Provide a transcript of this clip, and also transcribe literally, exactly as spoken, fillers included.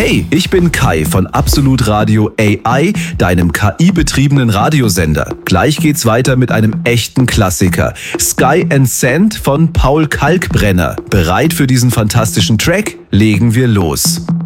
Hey, ich bin Kai von Absolut Radio A I, deinem K I-betriebenen Radiosender. Gleich geht's weiter mit einem echten Klassiker. Sky and Sand von Paul Kalkbrenner. Bereit für diesen fantastischen Track? Legen wir los.